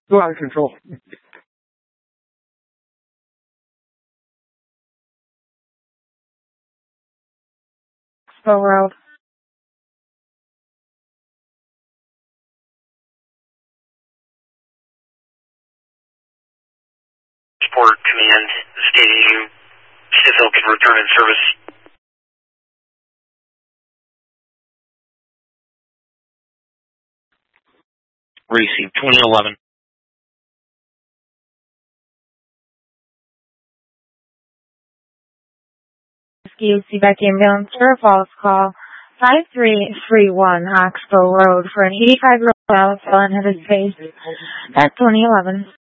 Go out of control. Expo Road. Port Command stating you Civil can return in service. Receive 2011. Rescue back ambulance for a false call. 5331 Expo Road for an 85-year-old male felon hit his face at 2011.